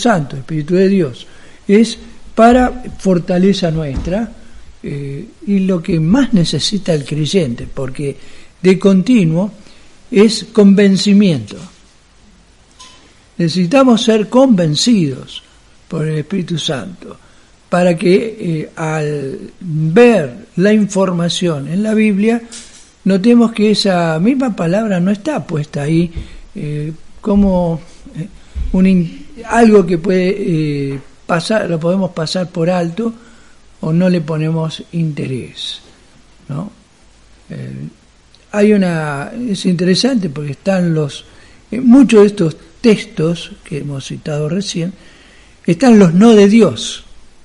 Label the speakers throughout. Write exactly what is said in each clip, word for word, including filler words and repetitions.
Speaker 1: Santo, Espíritu de Dios, es para fortaleza nuestra, eh, y lo que más necesita el creyente, porque de continuo es convencimiento. Necesitamos ser convencidos por el Espíritu Santo para que eh, al ver la información en la Biblia notemos que esa misma palabra no está puesta ahí eh, como eh, un in, algo que puede eh, pasar, lo podemos pasar por alto o no le ponemos interés, ¿no? Eh, hay una, es interesante porque están los, eh, muchos de estos textos que hemos citado recién, están los no de Dios,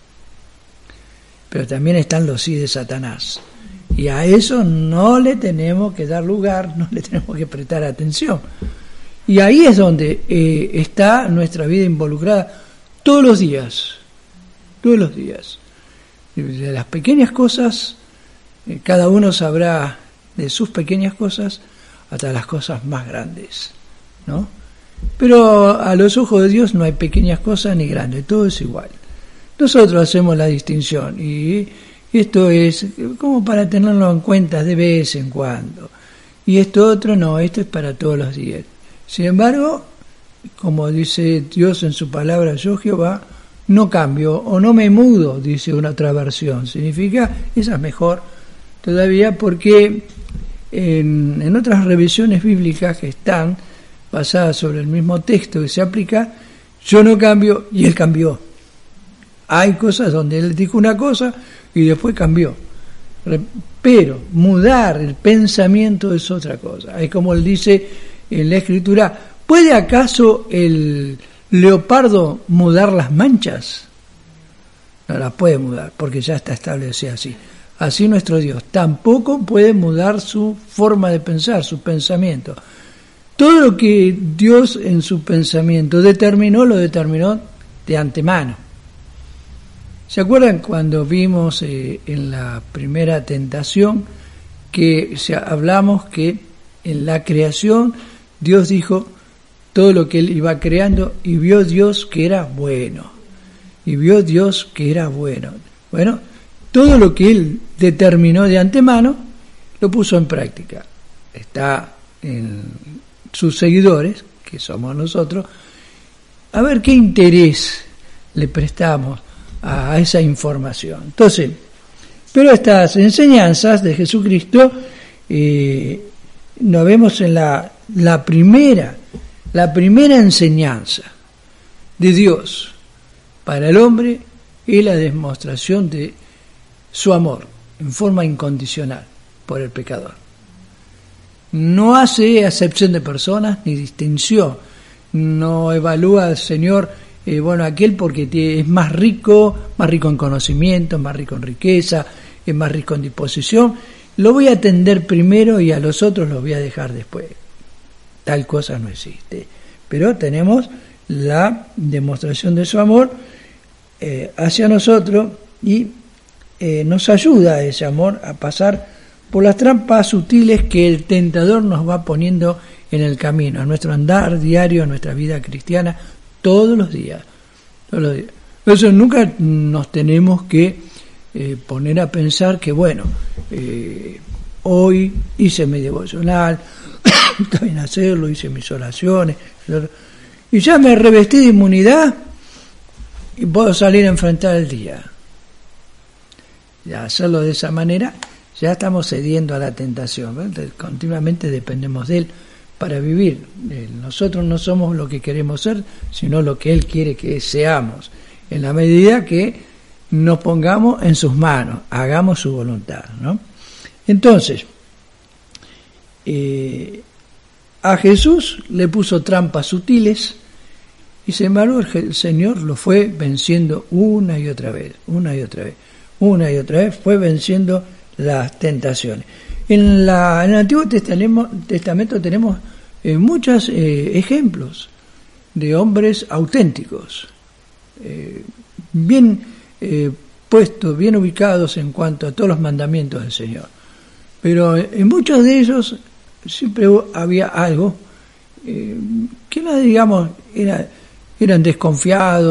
Speaker 1: pero también están los sí de Satanás. Y a eso no le tenemos que dar lugar, no le tenemos que prestar atención. Y ahí es donde eh, está nuestra vida involucrada todos los días, todos los días. De las pequeñas cosas, eh, cada uno sabrá de sus pequeñas cosas, hasta las cosas más grandes, ¿no? Pero a los ojos de Dios no hay pequeñas cosas ni grandes, todo es igual. Nosotros hacemos la distinción y esto es como para tenerlo en cuenta de vez en cuando. Y esto otro no, esto es para todos los días. Sin embargo, como dice Dios en su palabra, yo Jehová no cambio o no me mudo, dice una otra versión. Significa, esa es mejor todavía porque en, en otras revisiones bíblicas que están basadas sobre el mismo texto que se aplica, yo no cambio y él cambió. Hay cosas donde él dijo una cosa y después cambió. Pero mudar el pensamiento es otra cosa. Es como él dice en la Escritura, ¿puede acaso el leopardo mudar las manchas? No las puede mudar porque ya está establecido así. Así nuestro Dios tampoco puede mudar su forma de pensar, su pensamiento. Todo lo que Dios en su pensamiento determinó, lo determinó de antemano. ¿Se acuerdan cuando vimos eh, en la primera tentación que se, hablamos que en la creación Dios dijo todo lo que él iba creando y vio Dios que era bueno? Y vio Dios que era bueno. Bueno, todo lo que él determinó de antemano lo puso en práctica. Está en sus seguidores, que somos nosotros, a ver qué interés le prestamos a esa información. Entonces, pero estas enseñanzas de Jesucristo eh, nos vemos en la, la primera, la primera enseñanza de Dios para el hombre es la demostración de su amor en forma incondicional por el pecador. No hace acepción de personas ni distinción, no evalúa al Señor Eh, bueno, aquel porque es más rico, más rico en conocimiento, más rico en riqueza, es más rico en disposición, lo voy a atender primero y a los otros los voy a dejar después. Tal cosa no existe. Pero tenemos la demostración de su amor eh, hacia nosotros y eh, nos ayuda ese amor a pasar por las trampas sutiles que el tentador nos va poniendo en el camino, a nuestro andar diario, a nuestra vida cristiana, todos los días, todos los días. Por eso nunca nos tenemos que eh, poner a pensar que, bueno, eh, hoy hice mi devocional, está bien hacerlo, hice mis oraciones, y ya me revestí de inmunidad y puedo salir a enfrentar el día. Ya hacerlo de esa manera, ya estamos cediendo a la tentación, ¿verdad? Continuamente dependemos de él para vivir. Nosotros no somos lo que queremos ser, sino lo que él quiere que seamos, en la medida que nos pongamos en sus manos, hagamos su voluntad, ¿no? Entonces, eh, a Jesús le puso trampas sutiles y sin embargo el Señor lo fue venciendo una y otra vez, una y otra vez, una y otra vez fue venciendo las tentaciones. En, la, en el Antiguo Testamento, Testamento tenemos eh, muchos eh, ejemplos de hombres auténticos, eh, bien eh, puestos, bien ubicados en cuanto a todos los mandamientos del Señor. Pero en muchos de ellos siempre había algo eh, que, digamos, era, eran desconfiados,